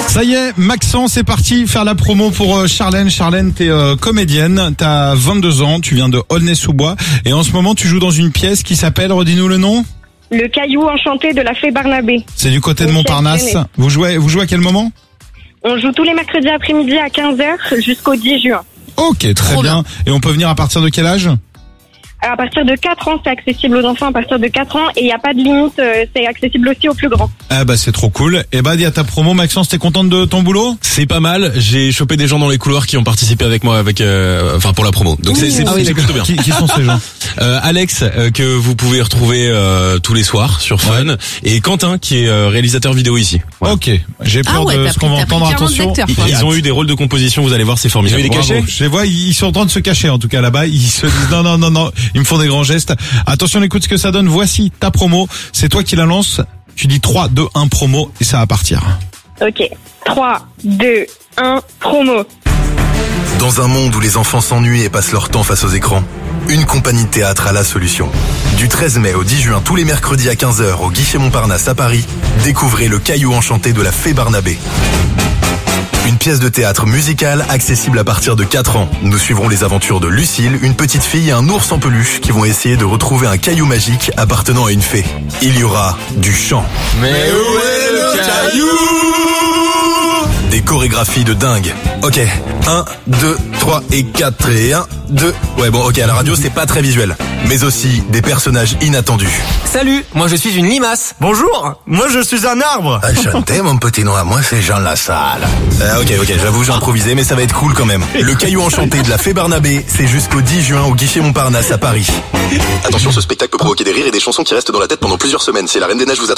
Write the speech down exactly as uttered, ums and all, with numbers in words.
Ça y est, Maxence est parti faire la promo pour Charlène. Charlène, t'es euh, comédienne, t'as vingt-deux ans, tu viens de Aulnay-sous-Bois et en ce moment tu joues dans une pièce qui s'appelle, redis-nous le nom. Le caillou enchanté de la fée Barnabé. C'est du côté de Montparnasse. Vous jouez, vous jouez à quel moment? On joue tous les mercredis après-midi à quinze heures jusqu'au dix juin. Ok, très Trop bien. bien. Et on peut venir à partir de quel âge? Alors, à partir de quatre ans, c'est accessible aux enfants à partir de quatre ans et il n'y a pas de limite, euh, c'est accessible aussi aux plus grands. Ah bah c'est trop cool. Et bah dis à ta promo, Maxence, t'es contente de ton boulot? C'est pas mal. J'ai chopé des gens dans les couloirs qui ont participé avec moi, avec, euh, enfin pour la promo. Donc c'est c'est Ah oui, c'est plutôt bien. Qui, qui sont ces gens? Euh, Alex euh, que vous pouvez retrouver euh, tous les soirs sur Fun, Ouais. et Quentin qui est euh, réalisateur vidéo ici. Voilà. Ok, j'ai peur Ah ouais, de t'as ce qu'on pris- va t'as pris entendre. quarante Attention. acteurs, Ils, quoi. ils ont eu des rôles de composition, vous allez voir, c'est formidable. Bravo. Je les vois, ils sont en train de se cacher en tout cas là-bas. Ils se disent non, non, non, non. Ils me font des grands gestes. Attention, on écoute ce que ça donne. Voici ta promo. C'est toi qui la lance. Tu dis trois, deux, un promo et ça va partir. Ok. trois, deux, un, promo. Dans un monde où les enfants s'ennuient et passent leur temps face aux écrans, une compagnie de théâtre a la solution. Du treize mai au dix juin, tous les mercredis à quinze heures au guichet Montparnasse à Paris, découvrez Le Caillou enchanté de la fée Barnabé. Une pièce de théâtre musicale accessible à partir de quatre ans. Nous suivrons les aventures de Lucille, une petite fille et un ours en peluche qui vont essayer de retrouver un caillou magique appartenant à une fée. Il y aura du chant. Mais où est le caillou? Des chorégraphies de dingue. Ok, un, deux, trois et quatre et un, deux. Ouais bon ok, à la radio c'est pas très visuel. Mais aussi des personnages inattendus. Salut, moi je suis une limace. Bonjour, moi je suis un arbre. Enchanté mon petit nom à moi, c'est Jean Lassalle. Ah ok ok, j'avoue j'ai improvisé mais ça va être cool quand même. Le Caillou enchanté de la fée Barnabé, c'est jusqu'au dix juin au guichet Montparnasse à Paris. Attention, ce spectacle peut provoquer des rires et des chansons qui restent dans la tête pendant plusieurs semaines. C'est la Reine des Neiges vous attend.